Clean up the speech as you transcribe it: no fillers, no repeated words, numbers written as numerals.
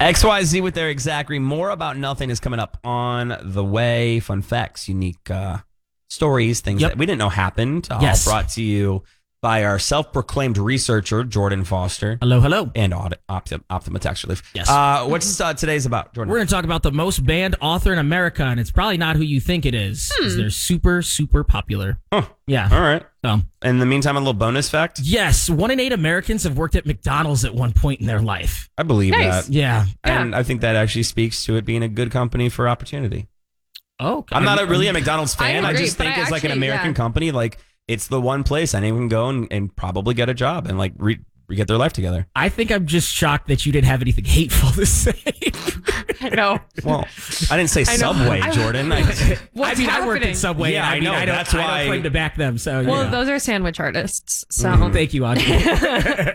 XYZ with their Exactly. More About Nothing is coming up on the way. Fun facts, unique stories, things that we didn't know happened. All brought to you by our self-proclaimed researcher, Jordan Foster. Hello. And Optima Tax Relief. Yes. What's today's about, Jordan? We're going to talk about the most banned author in America, and it's probably not who you think it is. 'Cause they're super, super popular. Huh. Yeah. All right. So, in the meantime, a little bonus fact. yes, 1 in 8 Americans have worked at McDonald's at one point in their life. I believe that. Yeah. And I think that actually speaks to it being a good company for opportunity. Oh, okay. I'm not really a McDonald's fan. I agree, just but think I as like an actually- American company, like it's the one place anyone can go and probably get a job and like get their life together. I think I'm just shocked that you didn't have anything hateful to say. I know. Well, I didn't say Subway, Jordan. What's I worked happening? at Subway. Yeah, and I know. I don't That's why- claim to back them. So, Well, yeah. those are sandwich artists. So Thank you, Audrey.